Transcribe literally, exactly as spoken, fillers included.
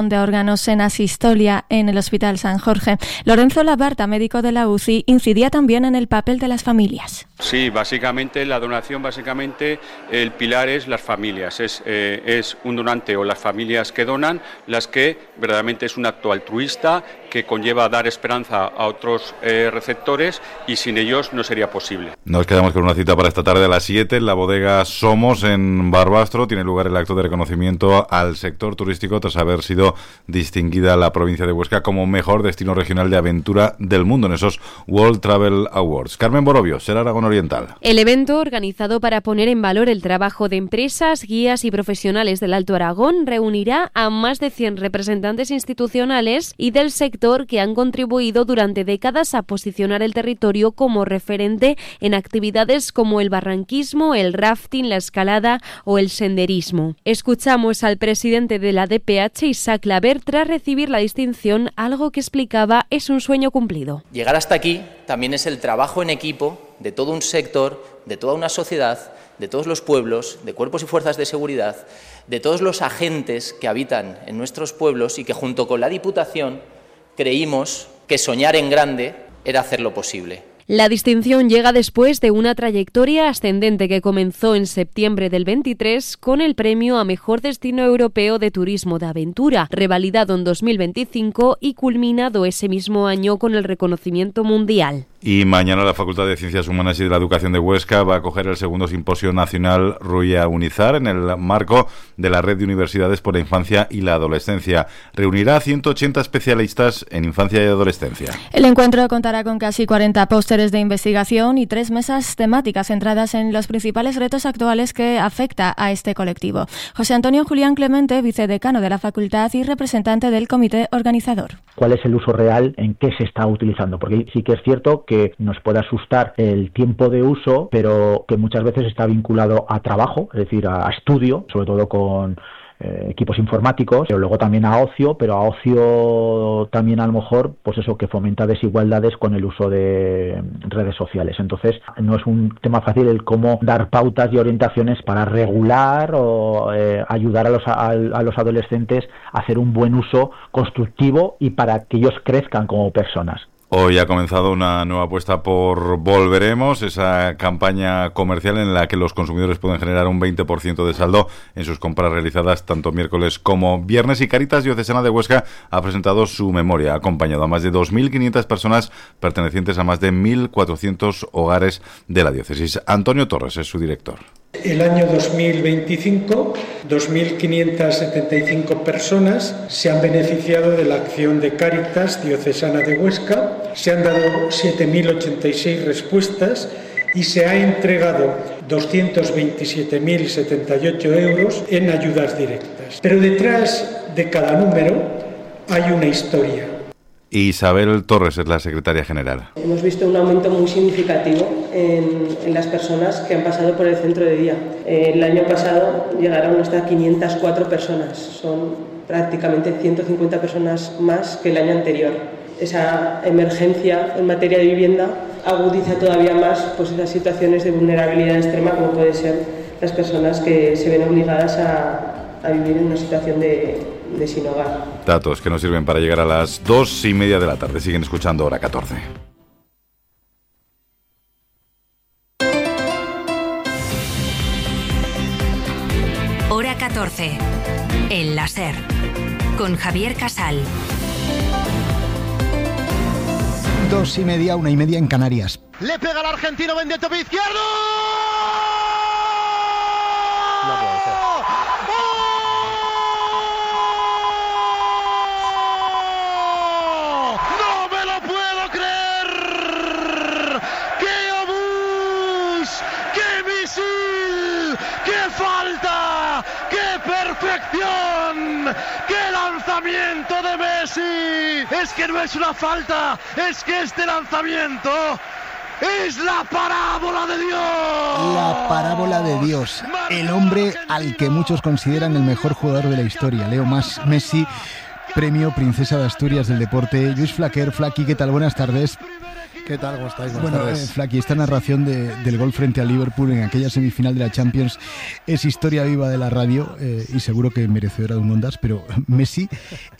de órganos en asistolia en el Hospital San Jorge. Lorenzo Labarta, médico de la U C I, incidía también en el papel de las familias. Sí, básicamente la donación, básicamente el pilar es las familias, es, eh, es un donante o las familias que donan las que verdaderamente es un acto altruista que conlleva dar esperanza a otros eh, receptores y sin ellos no sería posible. Nos quedamos con una cita para esta tarde a las siete en la bodega Somos en Barbastro. Tiene lugar el acto de reconocimiento al sector turístico tras haber sido distinguida la provincia de Huesca como mejor destino regional de aventura del mundo en esos World Travel Awards. Carmen Borovio, Ser Aragón Oriental. El evento, organizado para poner en valor el trabajo de empresas, guías y profesionales del Alto Aragón, reunirá a más de cien representantes institucionales y del sector que han contribuido durante décadas a posicionar el territorio como referente en actividades como el barranquismo, el rafting, la escalada o el senderismo. Escuchamos al presidente de la D P H, Isaac Laver, tras recibir la distinción, algo que explicaba es un sueño cumplido. Llegar hasta aquí también es el trabajo en equipo de todo un sector, de toda una sociedad, de todos los pueblos, de cuerpos y fuerzas de seguridad, de todos los agentes que habitan en nuestros pueblos y que junto con la Diputación creímos que soñar en grande era hacerlo posible. La distinción llega después de una trayectoria ascendente que comenzó en septiembre del veintitrés con el premio a Mejor Destino Europeo de Turismo de Aventura, revalidado en dos mil veinticinco y culminado ese mismo año con el reconocimiento mundial. Y mañana la Facultad de Ciencias Humanas y de la Educación de Huesca va a acoger el segundo Simposio Nacional Ruya Unizar en el marco de la Red de Universidades por la Infancia y la Adolescencia. Reunirá a ciento ochenta especialistas en infancia y adolescencia. El encuentro contará con casi cuarenta pósteres de investigación y tres mesas temáticas centradas en los principales retos actuales que afecta a este colectivo. José Antonio Julián Clemente, vicedecano de la facultad y representante del comité organizador. ¿Cuál es el uso real? ¿En qué se está utilizando? Porque sí que es cierto que que nos puede asustar el tiempo de uso, pero que muchas veces está vinculado a trabajo, es decir, a estudio, sobre todo con eh, equipos informáticos, pero luego también a ocio, pero a ocio también a lo mejor, pues eso, que fomenta desigualdades con el uso de redes sociales. Entonces, no es un tema fácil el cómo dar pautas y orientaciones para regular o eh, ayudar a los, a, a los adolescentes a hacer un buen uso constructivo y para que ellos crezcan como personas. Hoy ha comenzado una nueva apuesta por Volveremos, esa campaña comercial en la que los consumidores pueden generar un veinte por ciento de saldo en sus compras realizadas tanto miércoles como viernes. Y Cáritas Diocesana de Huesca ha presentado su memoria, ha acompañado a más de dos mil quinientas personas pertenecientes a más de mil cuatrocientos hogares de la diócesis. Antonio Torres es su director. El año dos mil veinticinco, dos mil quinientas setenta y cinco personas se han beneficiado de la acción de Cáritas Diocesana de Huesca, se han dado siete mil ochenta y seis respuestas y se ha entregado doscientos veintisiete mil setenta y ocho euros en ayudas directas. Pero detrás de cada número hay una historia. Isabel Torres es la secretaria general. Hemos visto un aumento muy significativo en, en las personas que han pasado por el centro de día. El año pasado llegaron hasta quinientas cuatro personas, son prácticamente ciento cincuenta personas más que el año anterior. Esa emergencia en materia de vivienda agudiza todavía más pues, esas situaciones de vulnerabilidad extrema, como puede ser las personas que se ven obligadas a, a vivir en una situación de, de sin hogar. Datos que nos sirven para llegar a las dos y media de la tarde. Siguen escuchando Hora catorce. Hora catorce. El láser. Con Javier Casal. Dos y media, una y media en Canarias. Le pega al argentino, vende el tope izquierdo. No puede ser. ¡Oh! ¡No me lo puedo creer! ¡Qué obús! ¡Qué misil! ¡Qué falta! ¡Qué perfección! ¡Qué lanzamiento de Messi! Es que no es una falta, es que este lanzamiento es la parábola de Dios. La parábola de Dios. El hombre al que muchos consideran el mejor jugador de la historia, Leo Mas Messi, premio Princesa de Asturias del Deporte. Lluís Flaquer, Flaqui, ¿qué tal? Buenas tardes. ¿Qué tal? ¿Cómo estáis? Buenas bueno, eh, Flaqui, esta narración de, del gol frente al Liverpool en aquella semifinal de la Champions es historia viva de la radio eh, y seguro que merecedora de un Ondas, pero Messi